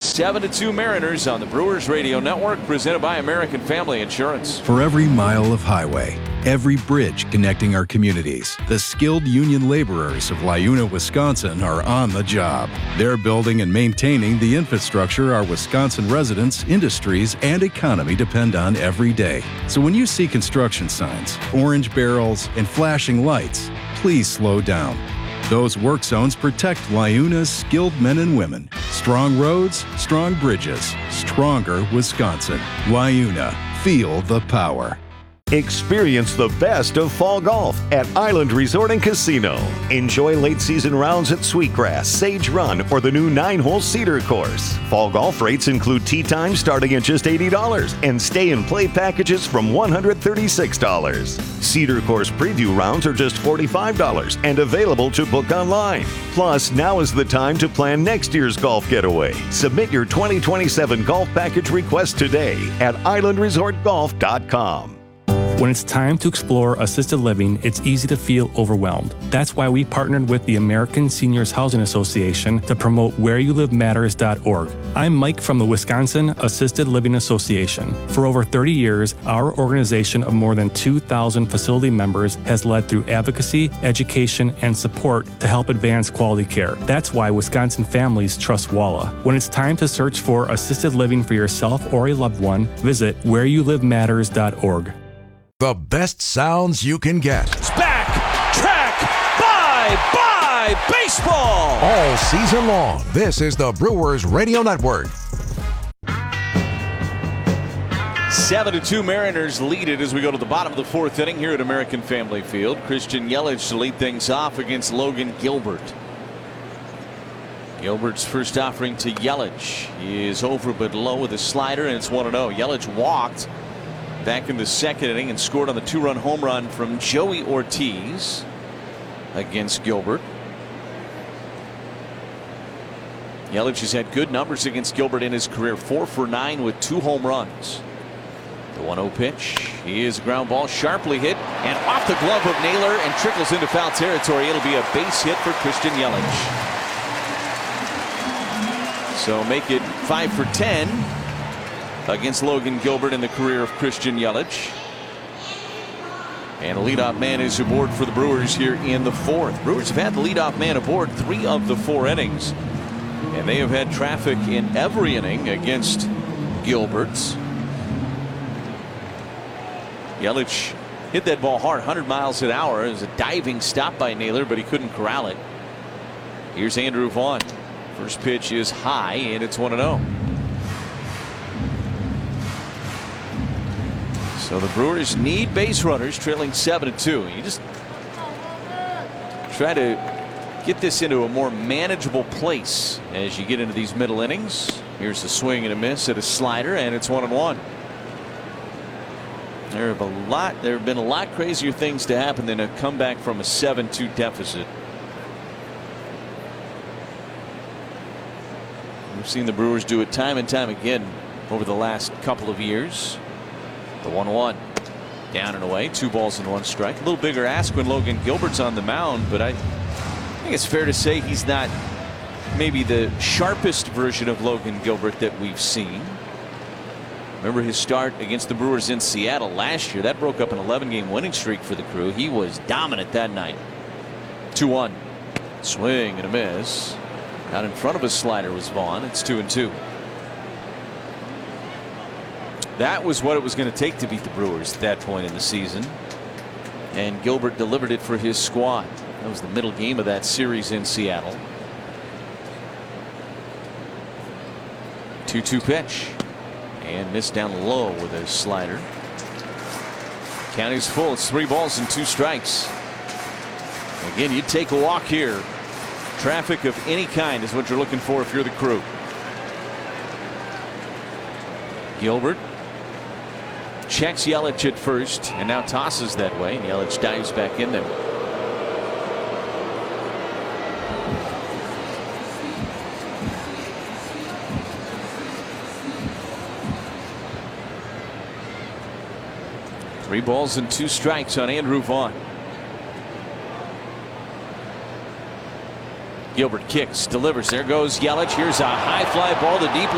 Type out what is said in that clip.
7-2 Mariners on the Brewers Radio Network, presented by American Family Insurance. For every mile of highway, every bridge connecting our communities, the skilled union laborers of LiUNA, Wisconsin are on the job. They're building and maintaining the infrastructure our Wisconsin residents, industries, and economy depend on every day. So when you see construction signs, orange barrels, and flashing lights, please slow down. Those work zones protect LiUNA's skilled men and women. Strong roads, strong bridges, stronger Wisconsin. LiUNA, feel the power. Experience the best of fall golf at Island Resort and Casino. Enjoy late season rounds at Sweetgrass, Sage Run, or the new 9-hole Cedar course. Fall golf rates include tee time starting at just $80 and stay and play packages from $136. Cedar course preview rounds are just $45 and available to book online. Plus, now is the time to plan next year's golf getaway. Submit your 2027 golf package request today at islandresortgolf.com. When it's time to explore assisted living, it's easy to feel overwhelmed. That's why we partnered with the American Seniors Housing Association to promote whereyouLiveMatters.org. I'm Mike from the Wisconsin Assisted Living Association. For over 30 years, our organization of more than 2,000 facility members has led through advocacy, education, and support to help advance quality care. That's why Wisconsin families trust WALA. When it's time to search for assisted living for yourself or a loved one, visit whereyouLiveMatters.org. The best sounds you can get. It's back, track, bye, baseball. All season long, this is the Brewers Radio Network. 7-2 Mariners lead it as we go to the bottom of the fourth inning here at American Family Field. Christian Yelich to lead things off against Logan Gilbert. Gilbert's first offering to Yelich is over but low with a slider, and it's 1-0. Yelich walked back in the second inning and scored on the 2-run home run from Joey Ortiz against Gilbert. Yelich has had good numbers against Gilbert in his career, 4 for 9 with 2 home runs. The 1-0 pitch is a ground ball, sharply hit and off the glove of Naylor and trickles into foul territory. It'll be a base hit for Christian Yelich. So make it 5 for 10 against Logan Gilbert in the career of Christian Yelich. And a leadoff man is aboard for the Brewers here in the fourth. Brewers have had the leadoff man aboard 3 of the 4 innings. And they have had traffic in every inning against Gilbert's. Yelich hit that ball hard, 100 miles an hour. It was a diving stop by Naylor, but he couldn't corral it. Here's Andrew Vaughn. First pitch is high, and it's 1-0. So the Brewers need base runners, trailing 7-2. You just try to get this into a more manageable place as you get into these middle innings. Here's the swing and a miss at a slider, and it's 1-1. There have been a lot crazier things to happen than a comeback from a 7-2 deficit. We've seen the Brewers do it time and time again over the last couple of years. The 1-1 down and away, 2 balls and 1 strike. A little bigger ask when Logan Gilbert's on the mound, but I think it's fair to say he's not maybe the sharpest version of Logan Gilbert that we've seen. Remember his start against the Brewers in Seattle last year. That broke up an 11-game winning streak for the Crew. He was dominant that night. 2-1. Swing and a miss. Out in front of his slider was Vaughn. It's 2-2. That was what it was going to take to beat the Brewers at that point in the season. And Gilbert delivered it for his squad. That was the middle game of that series in Seattle. 2-2 pitch. And missed down low with a slider. Count is full. It's 3 balls and 2 strikes. Again, you take a walk here. Traffic of any kind is what you're looking for if you're the Crew. Gilbert checks Yelich at first and now tosses that way, and Yelich dives back in there. Three balls and 2 strikes on Andrew Vaughn. Gilbert kicks, delivers. There goes Yelich. Here's a high fly ball to deep